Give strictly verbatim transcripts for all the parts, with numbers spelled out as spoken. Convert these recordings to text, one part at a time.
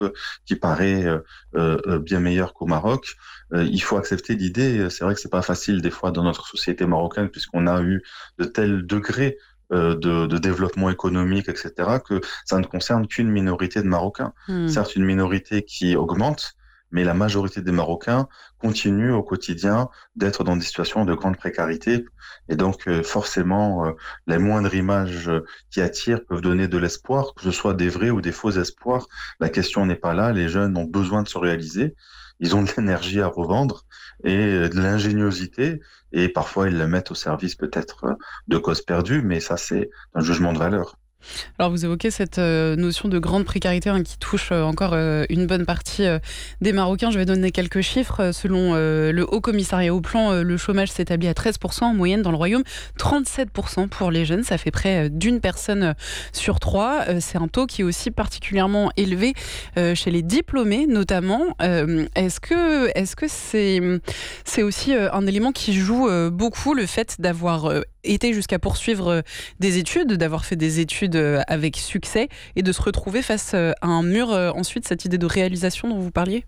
qui paraît euh, euh, bien meilleur qu'au Maroc. Euh, il faut accepter l'idée. C'est vrai que c'est pas facile des fois dans notre société marocaine puisqu'on a eu de tels degrés euh, de, de développement économique, et cetera, que ça ne concerne qu'une minorité de Marocains. Hmm. Certes, une minorité qui augmente, mais la majorité des Marocains continuent au quotidien d'être dans des situations de grande précarité. Et donc, euh, forcément, euh, les moindres images euh, qui attirent peuvent donner de l'espoir, que ce soit des vrais ou des faux espoirs. La question n'est pas là. Les jeunes ont besoin de se réaliser. Ils ont de l'énergie à revendre et euh, de l'ingéniosité. Et parfois, ils la mettent au service peut-être euh, de causes perdues, mais ça, c'est un jugement de valeur. Alors vous évoquez cette euh, notion de grande précarité hein, qui touche euh, encore euh, une bonne partie euh, des Marocains. Je vais donner quelques chiffres. Selon euh, le Haut Commissariat au Plan, euh, le chômage s'établit à treize pour cent en moyenne dans le Royaume, trente-sept pour cent pour les jeunes. Ça fait près euh, d'une personne euh, sur trois. Euh, c'est un taux qui est aussi particulièrement élevé euh, chez les diplômés notamment. Euh, est-ce que, est-ce que c'est, c'est aussi euh, un élément qui joue euh, beaucoup, le fait d'avoir euh, été jusqu'à poursuivre euh, des études, d'avoir fait des études avec succès et de se retrouver face à un mur ensuite, cette idée de réalisation dont vous parliez?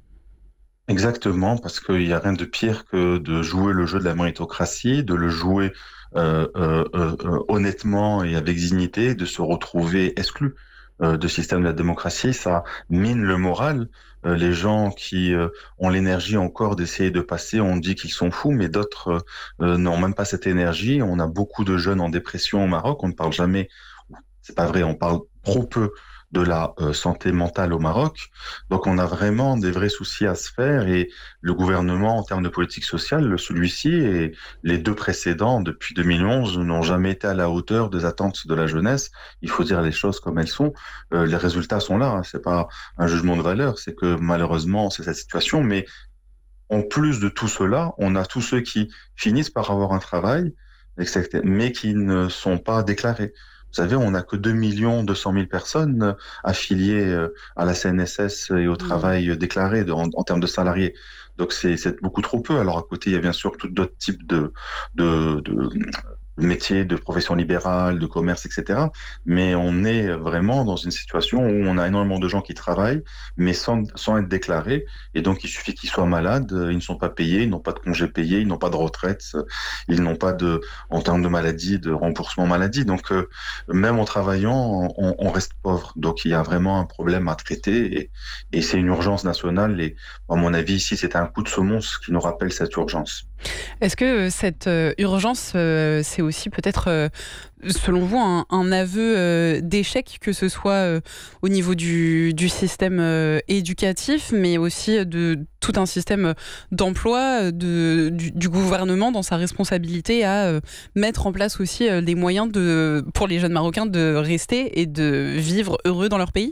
Exactement, parce qu'il n'y a rien de pire que de jouer le jeu de la méritocratie, de le jouer euh, euh, euh, euh, honnêtement et avec dignité, de se retrouver exclu euh, du système de la démocratie. Ça mine le moral. Euh, les gens qui euh, ont l'énergie encore d'essayer de passer, on dit qu'ils sont fous, mais d'autres euh, n'ont même pas cette énergie. On a beaucoup de jeunes en dépression au Maroc. On ne parle jamais, c'est pas vrai, on parle trop peu de la euh, santé mentale au Maroc. Donc on a vraiment des vrais soucis à se faire et le gouvernement en termes de politique sociale, celui-ci et les deux précédents depuis deux mille onze n'ont jamais été à la hauteur des attentes de la jeunesse. Il faut dire les choses comme elles sont. Euh, les résultats sont là, hein. C'est pas un jugement de valeur, c'est que malheureusement c'est cette situation. Mais en plus de tout cela, on a tous ceux qui finissent par avoir un travail, et cetera, mais qui ne sont pas déclarés. Vous savez, on n'a que deux millions deux cent mille personnes euh, affiliées euh, à la C N S S et au Mmh. travail euh, déclaré de- en, en termes de salariés. Donc c'est c'est beaucoup trop peu. Alors à côté, il y a bien sûr tout d'autres types de, de, de métiers, de professions libérales, de commerce, et cetera. Mais on est vraiment dans une situation où on a énormément de gens qui travaillent, mais sans, sans être déclarés. Et donc, il suffit qu'ils soient malades, euh, ils ne sont pas payés, ils n'ont pas de congés payés, ils n'ont pas de retraite, euh, ils n'ont pas de, en termes de maladie, de remboursement maladie. Donc, euh, même en travaillant, on, on reste pauvre. Donc, il y a vraiment un problème à traiter et, et c'est une urgence nationale. Et à mon avis, ici, c'est un coup de semonce qui nous rappelle cette urgence. Est-ce que euh, cette euh, urgence, euh, c'est aussi peut-être, euh, selon vous, un, un aveu euh, d'échec, que ce soit euh, au niveau du, du système euh, éducatif, mais aussi de tout un système d'emploi, de, du, du gouvernement dans sa responsabilité à euh, mettre en place aussi euh, des moyens de, pour les jeunes Marocains de rester et de vivre heureux dans leur pays?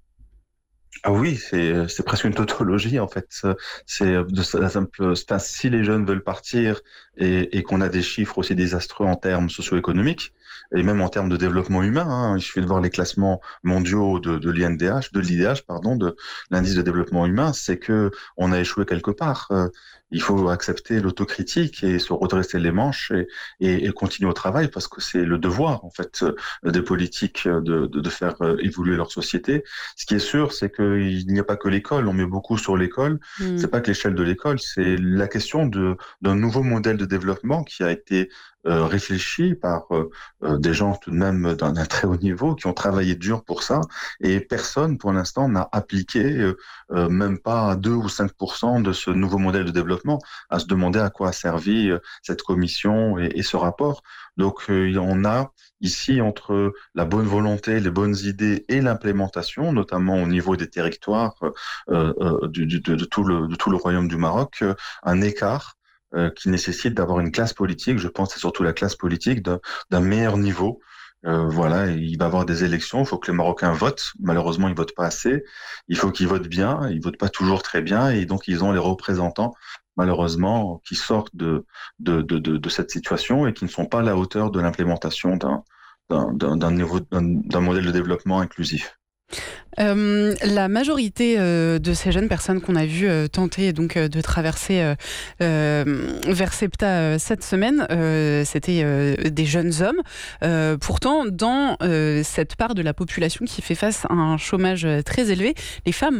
Ah oui, c'est c'est presque une tautologie en fait. C'est de la simple. Enfin, si les jeunes veulent partir et, et qu'on a des chiffres aussi désastreux en termes socio-économiques et même en termes de développement humain, hein, il suffit de voir les classements mondiaux de, de l'I N D H, de l'I D H, pardon, de l'indice de développement humain, c'est que on a échoué quelque part. Euh, il faut accepter l'autocritique et se redresser les manches et, et, et continuer au travail parce que c'est le devoir en fait euh, des politiques de, de, de faire euh, évoluer leur société. Ce qui est sûr, c'est qu'il n'y a pas que l'école. On met beaucoup sur l'école. Hmm. C'est pas que l'échelle de l'école, c'est la question de d'un nouveau modèle de développement qui a été euh, réfléchi par euh, euh, des gens tout de même d'un d'un très haut niveau qui ont travaillé dur pour ça. Et personne, pour l'instant, n'a appliqué euh, euh, même pas deux ou cinq pour cent de ce nouveau modèle de développement. À se demander à quoi a servi euh, cette commission et, et ce rapport. Donc, euh, on a ici entre la bonne volonté, les bonnes idées et l'implémentation, notamment au niveau des territoires euh, euh, du, du- de, de tout le, de tout le royaume du Maroc, euh, un écart euh, qui nécessite d'avoir une classe politique, je pense que c'est surtout la classe politique d'un d'un meilleur niveau. Euh, voilà, il va y avoir des élections, il faut que les Marocains votent. Malheureusement, ils votent pas assez. Il faut qu'ils votent bien, ils votent pas toujours très bien, et donc ils ont les représentants, malheureusement, qui sortent de, de, de, de, de cette situation et qui ne sont pas à la hauteur de l'implémentation d'un d'un d'un d'un niveau d'un d'un modèle de développement inclusif. Euh, la majorité euh, de ces jeunes personnes qu'on a vues euh, tenter donc euh, de traverser euh, euh, vers SEPTA euh, cette semaine, euh, c'était euh, des jeunes hommes. Euh, pourtant, dans euh, cette part de la population qui fait face à un chômage très élevé, les femmes